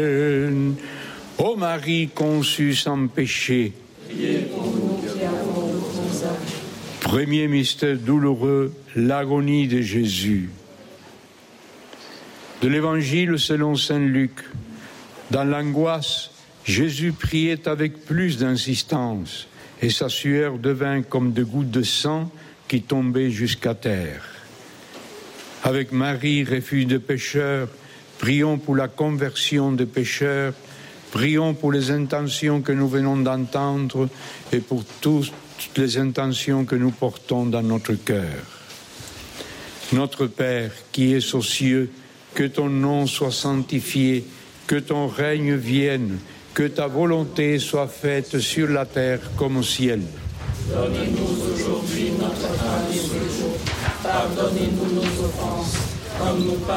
Ô Marie conçue sans péché, Priez pour nous qui avons de bons âges. premier mystère douloureux, l'agonie de Jésus. De l'Évangile selon saint Luc. Dans l'angoisse, Jésus priait avec plus d'insistance, et sa sueur devint comme de gouttes de sang qui tombaient jusqu'à terre. Avec Marie, refuge de pécheurs, prions pour la conversion des pécheurs, prions pour les intentions que nous venons d'entendre et pour toutes les intentions que nous portons dans notre cœur. Notre Père, qui es aux cieux, que ton nom soit sanctifié, que ton règne vienne, que ta volonté soit faite sur la terre comme au ciel. Donnez-nous aujourd'hui notre pain de ce jour. Pardonnez-nous nos offenses, comme nous